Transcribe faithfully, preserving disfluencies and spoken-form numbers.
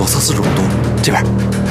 左侧四十五度，这边。